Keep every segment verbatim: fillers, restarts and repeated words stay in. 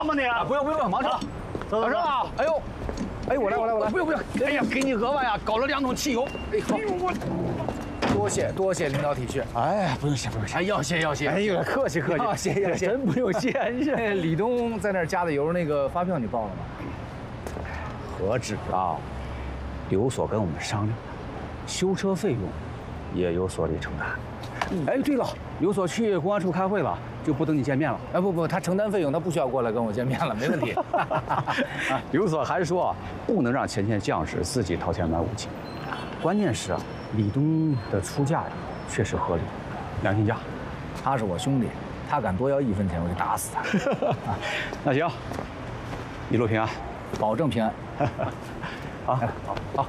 吗你？ 不用不用，忙去了。老郑啊，哎呦，哎我来我来我来， 不用不用，哎呀，给你额外啊搞了两桶汽油。哎好， 多谢多谢领导体恤。 哎，不用谢不用谢，哎要谢要谢。 哎呦，客气客气， 要谢要谢， 真不用谢。哎，李东在那儿加的油，那个发票你报了吗？ 何止啊！刘所跟我们商量，修车费用也由所里承担。哎，对了，刘所去公安处开会了，就不等你见面了。 哎不不，他承担费用，他不需要过来跟我见面了，没问题。 刘所还说，不能让前线将士自己掏钱买武器。关键是啊，李东的出价呀，确实合理，良心价。 他是我兄弟，他敢多要一分钱，我就打死他。 那行，一路平安， 保证平安。 好，好，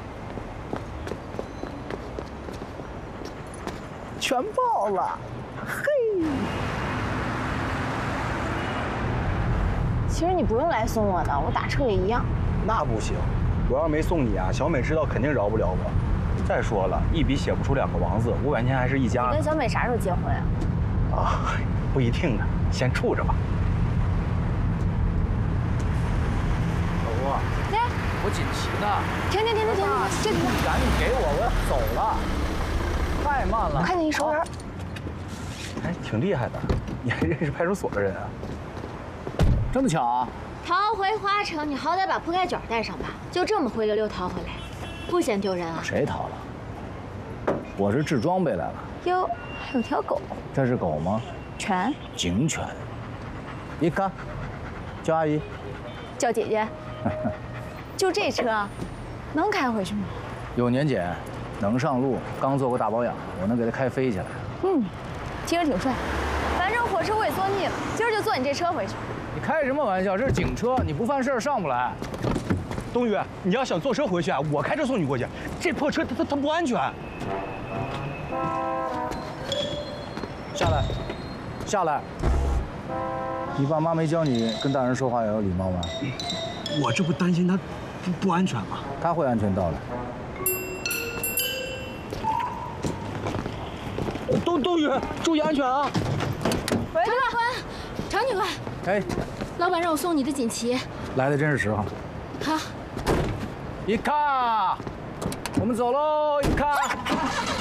全报了。嘿， 其实你不用来送我的，我打车也一样。 那不行，我要是没送你啊，小美知道肯定饶不了我。再说了，一笔写不出两个王字，五百年还是一家你跟小美啥时候结婚啊？ 啊，不一定呢，先处着吧。 老吴， 对， 我锦旗呢？ 停停停停停，这个你赶紧给我，我要走了。太慢了， 快点，你收人。 哎，挺厉害的，你还认识派出所的人啊？ 这么巧啊？ 逃回花城，你好歹把铺盖卷带上吧，就这么灰溜溜逃回来，不嫌丢人啊？ 谁逃了？我是置装备来了。 哟，还有条狗， 这是狗吗？ 犬， 警犬。一看，叫阿姨。 叫姐姐。就这车，能开回去吗？ 有年检，能上路，刚做过大保养，我能给它开飞起来。 嗯，听着挺帅。反正火车我也坐腻了，今儿就坐你这车回去。 你开什么玩笑？这是警车，你不犯事儿上不来。 冬雨，你要想坐车回去啊，我开车送你过去。这破车它它它不安全。 下来，下来。你爸妈没教你跟大人说话要有礼貌吗？ 我这不担心他不不安全吗？ 他会安全到来。 冬冬雨，注意安全啊！ 喂，长警官，长警官， 哎， 老板让我送你的锦旗。 来的真是时候。 好， 伊卡，我们走喽，伊卡。